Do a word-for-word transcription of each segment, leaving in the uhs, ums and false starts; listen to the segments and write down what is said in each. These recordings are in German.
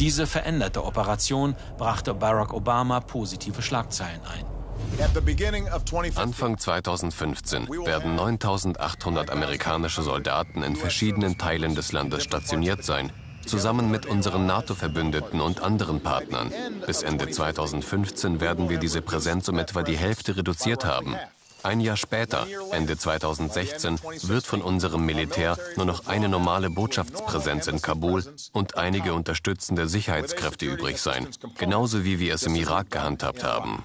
Diese veränderte Operation brachte Barack Obama positive Schlagzeilen ein. Anfang zweitausendfünfzehn werden neuntausendachthundert amerikanische Soldaten in verschiedenen Teilen des Landes stationiert sein, zusammen mit unseren NATO-Verbündeten und anderen Partnern. Bis Ende zweitausendfünfzehn werden wir diese Präsenz um etwa die Hälfte reduziert haben. Ein Jahr später, Ende zweitausendsechzehn, wird von unserem Militär nur noch eine normale Botschaftspräsenz in Kabul und einige unterstützende Sicherheitskräfte übrig sein, genauso wie wir es im Irak gehandhabt haben.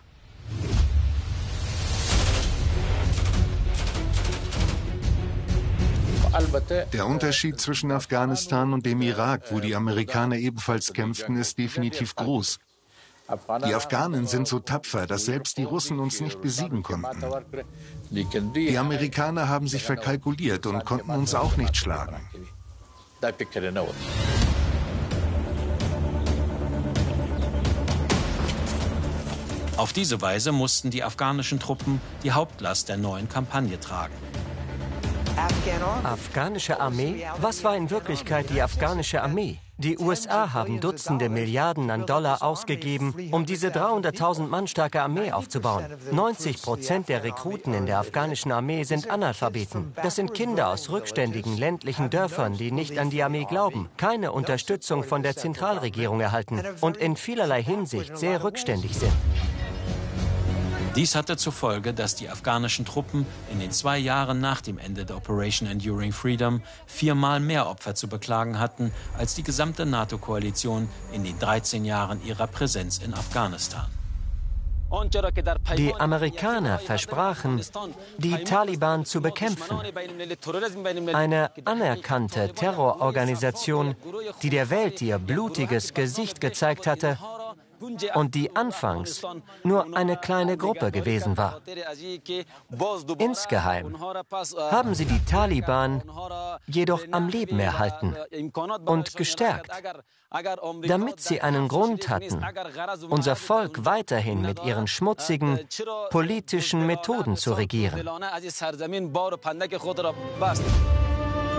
Der Unterschied zwischen Afghanistan und dem Irak, wo die Amerikaner ebenfalls kämpften, ist definitiv groß. Die Afghanen sind so tapfer, dass selbst die Russen uns nicht besiegen konnten. Die Amerikaner haben sich verkalkuliert und konnten uns auch nicht schlagen. Auf diese Weise mussten die afghanischen Truppen die Hauptlast der neuen Kampagne tragen. Afghanische Armee? Was war in Wirklichkeit die afghanische Armee? Die U S A haben Dutzende Milliarden an Dollar ausgegeben, um diese dreihunderttausend Mann starke Armee aufzubauen. neunzig Prozent der Rekruten in der afghanischen Armee sind Analphabeten. Das sind Kinder aus rückständigen ländlichen Dörfern, die nicht an die Armee glauben, keine Unterstützung von der Zentralregierung erhalten und in vielerlei Hinsicht sehr rückständig sind. Dies hatte zur Folge, dass die afghanischen Truppen in den zwei Jahren nach dem Ende der Operation Enduring Freedom viermal mehr Opfer zu beklagen hatten als die gesamte NATO-Koalition in den dreizehn Jahren ihrer Präsenz in Afghanistan. Die Amerikaner versprachen, die Taliban zu bekämpfen. Eine anerkannte Terrororganisation, die der Welt ihr blutiges Gesicht gezeigt hatte und die anfangs nur eine kleine Gruppe gewesen war. Insgeheim haben sie die Taliban jedoch am Leben erhalten und gestärkt, damit sie einen Grund hatten, unser Volk weiterhin mit ihren schmutzigen politischen Methoden zu regieren.